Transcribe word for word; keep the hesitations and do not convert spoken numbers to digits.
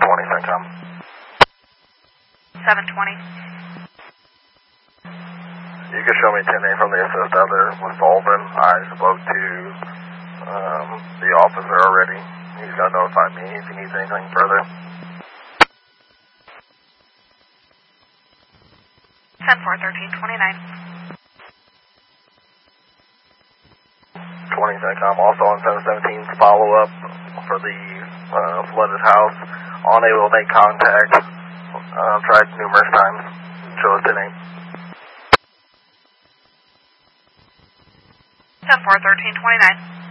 twenty, CENTCOM. seven twenty. You can show me ten A from the assist out there with Sullivan. I spoke to um, the officer already. He's going to notify me if he needs anything further. ten four, thirteen twenty-nine. twenty, CENTCOM. Also on seven seventeen's follow-up for the uh, flooded house. Unable to make contact. Uh, tried numerous times. Show us ten A. ten four, thirteen twenty-nine.